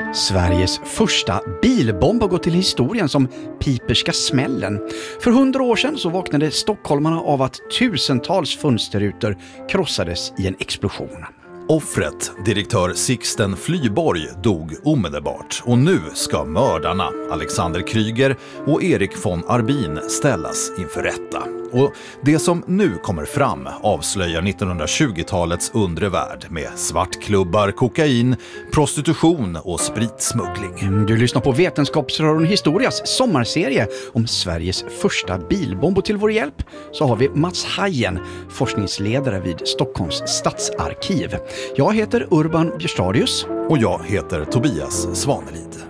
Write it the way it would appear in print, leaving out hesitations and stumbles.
Sveriges första bilbomb har gått till historien som Piperska smällen. För 100 år sedan så vaknade stockholmarna av att tusentals fönsterrutor krossades i en explosion. Offret, direktör Sixten Flyborg, dog omedelbart och nu ska mördarna Alexander Kryger och Erik von Arbin ställas inför rätta. Och det som nu kommer fram avslöjar 1920-talets undre värld med svartklubbar, kokain, prostitution och spritsmuggling. Du lyssnar på Vetenskapsradion Historias sommarserie om Sveriges första bilbomb, och till vår hjälp så har vi Mats Hajen, forskningsledare vid Stockholms stadsarkiv. Jag heter Urban Björstadius. Och jag heter Tobias Svanelid.